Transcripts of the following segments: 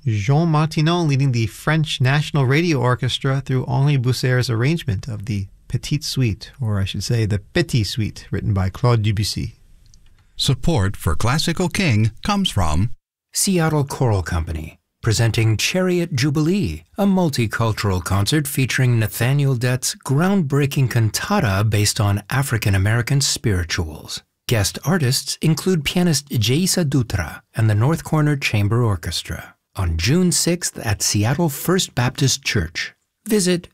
Jean Martinon leading the French National Radio Orchestra through Henri Bousser's arrangement of the Petite Suite, or I should say the Petit Suite, written by Claude Debussy. Support for Classical King comes from Seattle Choral Company, presenting Chariot Jubilee, a multicultural concert featuring Nathaniel Dett's groundbreaking cantata based on African-American spirituals. Guest artists include pianist Jaisa Dutra and the North Corner Chamber Orchestra on June 6th at Seattle First Baptist Church. Visit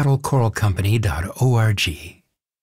seattlecoralcompany.org.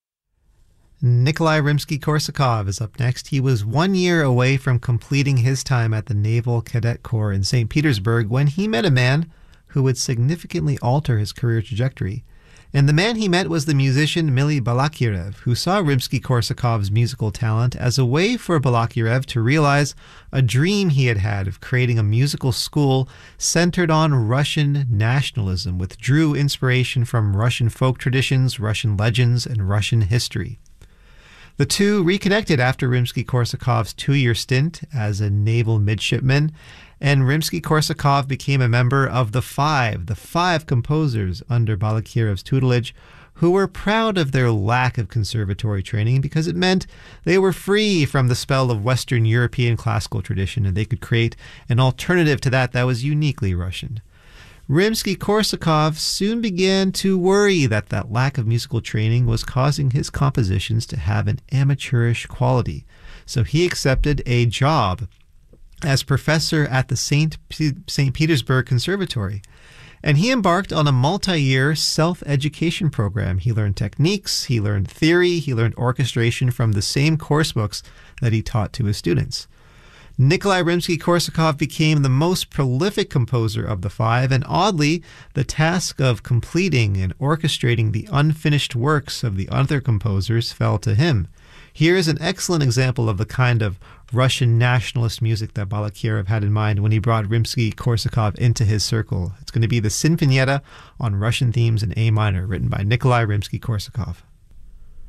Nikolai Rimsky-Korsakov is up next. He was 1 year away from completing his time at the Naval Cadet Corps in St. Petersburg when he met a man who would significantly alter his career trajectory. And the man he met was the musician Mily Balakirev, who saw Rimsky-Korsakov's musical talent as a way for Balakirev to realize a dream he had had of creating a musical school centered on Russian nationalism, with drew inspiration from Russian folk traditions, Russian legends, and Russian history. The two reconnected after Rimsky-Korsakov's 2-year stint as a naval midshipman, and Rimsky-Korsakov became a member of the five composers under Balakirev's tutelage, who were proud of their lack of conservatory training because it meant they were free from the spell of Western European classical tradition, and they could create an alternative to that was uniquely Russian. Rimsky-Korsakov soon began to worry that lack of musical training was causing his compositions to have an amateurish quality. So he accepted a job as professor at the St. Petersburg Conservatory. And he embarked on a multi-year self-education program. He learned techniques, he learned theory, he learned orchestration from the same course books that he taught to his students. Nikolai Rimsky-Korsakov became the most prolific composer of the five, and oddly, the task of completing and orchestrating the unfinished works of the other composers fell to him. Here is an excellent example of the kind of Russian nationalist music that Balakirev had in mind when he brought Rimsky-Korsakov into his circle. It's going to be the Sinfonietta on Russian themes in A minor, written by Nikolai Rimsky-Korsakov.